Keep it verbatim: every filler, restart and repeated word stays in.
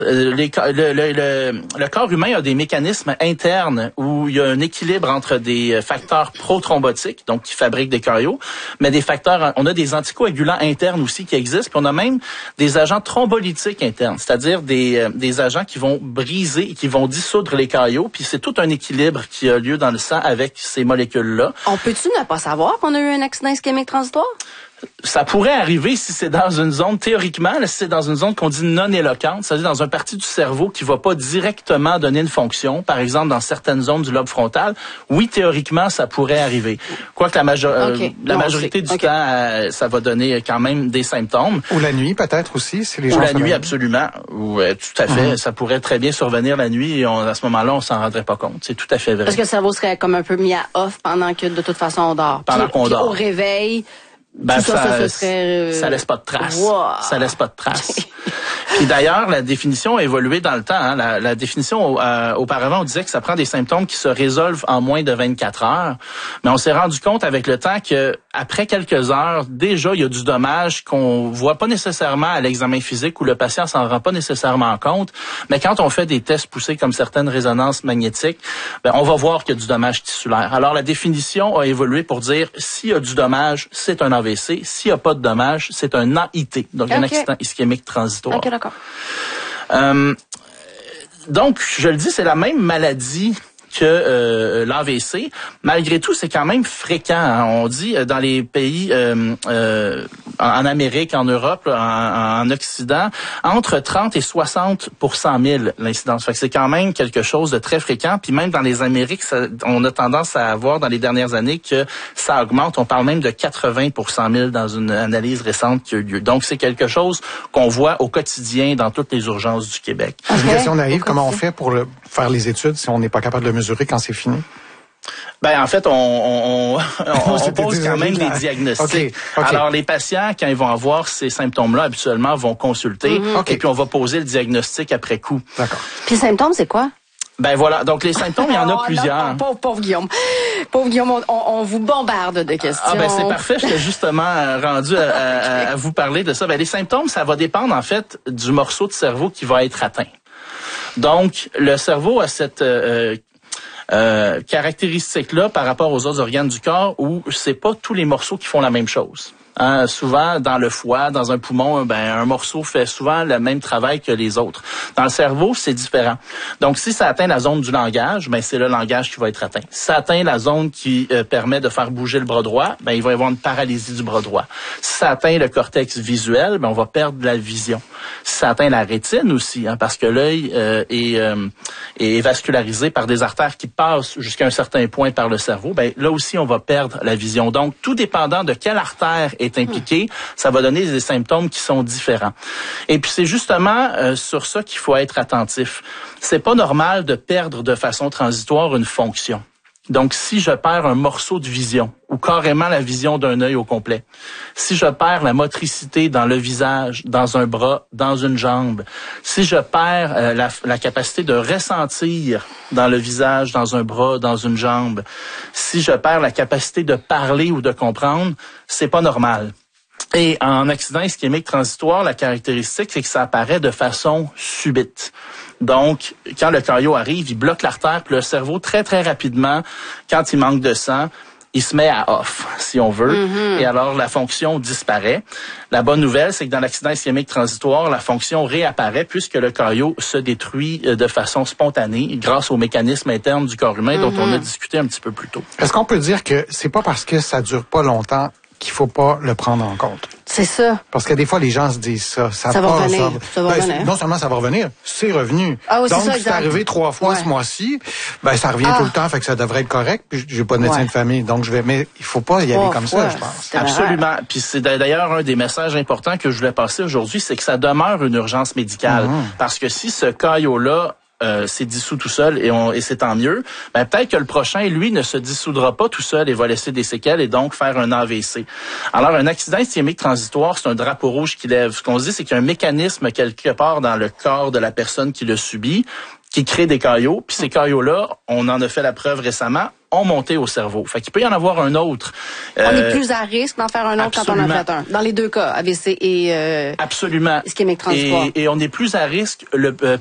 Euh, les, le, le, le, le corps humain a des mécanismes internes où il y a un équilibre entre des facteurs pro-thrombotiques, donc qui fabriquent des caillots, mais des facteurs, on a des anticoagulants internes aussi qui existent, puis on a même des agents thrombolytiques internes, c'est-à-dire des, des agents qui vont briser, qui vont dissoudre les caillots, puis c'est tout un équilibre qui a lieu dans le sang avec ces molécules-là. On peut-tu ne pas savoir qu'on a eu un accident ischémique transitoire? Ça pourrait arriver si c'est dans une zone, théoriquement, là, si c'est dans une zone qu'on dit non éloquente, c'est-à-dire dans une partie du cerveau qui va pas directement donner une fonction, par exemple dans certaines zones du lobe frontal, oui, théoriquement, ça pourrait arriver. Quoique la, major- okay. euh, la non, majorité du okay. temps, euh, ça va donner quand même des symptômes. Ou la nuit, peut-être aussi, si les gens... Ou la nuit, absolument. Ou, euh, tout à fait. Mmh. Ça pourrait très bien survenir la nuit et on, à ce moment-là, on s'en rendrait pas compte. C'est tout à fait vrai. Parce que le cerveau serait comme un peu mis à off pendant que, de toute façon, on dort. Pendant puis, qu'on puis dort. Au réveil... Ben, ça, ça, ça, ça, serait... ça laisse pas de traces. Wow. Ça laisse pas de traces. Puis d'ailleurs, la définition a évolué dans le temps. Hein. La, la définition, euh, auparavant, on disait que ça prend des symptômes qui se résolvent en moins de vingt-quatre heures. Mais on s'est rendu compte avec le temps que après quelques heures, déjà, il y a du dommage qu'on voit pas nécessairement à l'examen physique où le patient s'en rend pas nécessairement compte. Mais quand on fait des tests poussés comme certaines résonances magnétiques, ben, on va voir qu'il y a du dommage tissulaire. Alors, la définition a évolué pour dire s'il y a du dommage, c'est un A V C. S'il n'y a pas de dommage, c'est un A I T, donc okay. un accident ischémique transitoire. OK, d'accord. Euh, donc, je le dis, c'est la même maladie que euh, l'A V C. Malgré tout, c'est quand même fréquent. Hein. On dit euh, dans les pays euh, euh, en Amérique, en Europe, en, en Occident, entre trente et soixante pour cent mille l'incidence. Fait que c'est quand même quelque chose de très fréquent. Puis même dans les Amériques, ça, on a tendance à voir dans les dernières années que ça augmente. On parle même de quatre-vingts pour cent mille dans une analyse récente qui a eu lieu. Donc c'est quelque chose qu'on voit au quotidien dans toutes les urgences du Québec. Okay. Une question naïve, comment on fait pour le, faire les études si on n'est pas capable de le mesurer quand c'est fini? Ben en fait, on, on, on, on pose quand même des diagnostics. Okay, okay. Alors les patients, quand ils vont avoir ces symptômes-là, habituellement, vont consulter mm-hmm. okay. et puis on va poser le diagnostic après coup. D'accord. Puis les symptômes, c'est quoi? Ben voilà, donc les symptômes, il y en a oh, plusieurs. Non, pauvre, pauvre Guillaume. Pauvre Guillaume, on, on vous bombarde de questions. Ah ben c'est parfait, je suis justement rendu à, à, à vous parler de ça. Ben les symptômes, ça va dépendre en fait du morceau de cerveau qui va être atteint. Donc le cerveau a cette euh, euh, caractéristique-là par rapport aux autres organes du corps où c'est pas tous les morceaux qui font la même chose. Hein, souvent, dans le foie, dans un poumon, ben un morceau fait souvent le même travail que les autres. Dans le cerveau, c'est différent. Donc, si ça atteint la zone du langage, ben c'est le langage qui va être atteint. Si ça atteint la zone qui euh, permet de faire bouger le bras droit, ben il va y avoir une paralysie du bras droit. Si ça atteint le cortex visuel, ben on va perdre la vision. Si ça atteint la rétine aussi, hein, parce que l'œil euh, est, euh, est vascularisé par des artères qui passent jusqu'à un certain point par le cerveau, ben là aussi, on va perdre la vision. Donc, tout dépendant de quelle artère est impliqué, ça va donner des symptômes qui sont différents. Et puis c'est justement euh, sur ça qu'il faut être attentif. C'est pas normal de perdre de façon transitoire une fonction. Donc si je perds un morceau de vision ou carrément la vision d'un œil au complet, si je perds la motricité dans le visage, dans un bras, dans une jambe, si je perds euh, la, la capacité de ressentir dans le visage, dans un bras, dans une jambe, si je perds la capacité de parler ou de comprendre, c'est pas normal. Et en accident ischémique transitoire, la caractéristique, c'est que ça apparaît de façon subite. Donc, quand le caillot arrive, il bloque l'artère, puis le cerveau, très, très rapidement, quand il manque de sang, il se met à off, si on veut, mm-hmm. et alors la fonction disparaît. La bonne nouvelle, c'est que dans l'accident ischémique transitoire, la fonction réapparaît puisque le caillot se détruit de façon spontanée grâce aux mécanismes internes du corps humain mm-hmm. dont on a discuté un petit peu plus tôt. Est-ce qu'on peut dire que c'est pas parce que ça dure pas longtemps qu'il faut pas le prendre en compte? C'est ça. Parce que des fois, les gens se disent ça. Ça, ça va pas, revenir. Ça, ça va ben, revenir. Non seulement ça va revenir, c'est revenu. Ah oui, Donc, c'est ça, c'est arrivé trois fois ouais. ce mois-ci, ben ça revient ah. tout le temps, fait que ça devrait être correct. Puis j'ai pas de médecin ouais. de famille, donc je vais. Mais il faut pas y aller oh, comme ouais. ça, je pense. Absolument. Puis c'est d'ailleurs un des messages importants que je voulais passer aujourd'hui, c'est que ça demeure une urgence médicale. Mmh. Parce que si ce caillot-là Euh, s'est dissous tout seul et, on, et c'est tant mieux, ben peut-être que le prochain, lui, ne se dissoudra pas tout seul et va laisser des séquelles et donc faire un A V C. Alors, un accident ischémique transitoire, c'est un drapeau rouge qui lève. Ce qu'on se dit, c'est qu'il y a un mécanisme quelque part dans le corps de la personne qui le subit, qui crée des caillots. Puis ces caillots-là, on en a fait la preuve récemment, ont monté au cerveau. Fait qu'il peut y en avoir un autre. On euh, est plus à risque d'en faire un autre absolument. quand on en fait un. Dans les deux cas, A V C et euh, absolument. ischémique transitoire. Et, et on est plus à risque le, euh,